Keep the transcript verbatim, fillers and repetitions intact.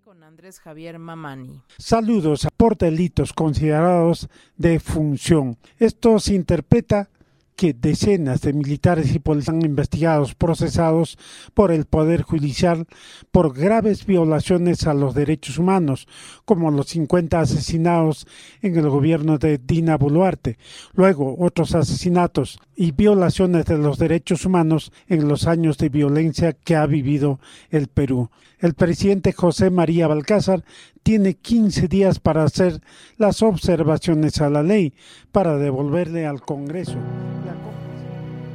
con Andrés Javier Mamani. Saludos por delitos considerados de función. Esto se interpreta que decenas de militares y policías han investigados, procesados por el Poder Judicial por graves violaciones a los derechos humanos, como los cincuenta asesinados en el gobierno de Dina Boluarte, luego otros asesinatos y violaciones de los derechos humanos en los años de violencia que ha vivido el Perú. El presidente José María Balcázar tiene quince días para hacer las observaciones a la ley para devolverle al Congreso